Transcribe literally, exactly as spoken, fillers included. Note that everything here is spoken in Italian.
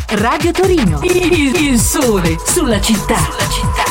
Radio Torino. Il, il sole sulla città. Sulla città.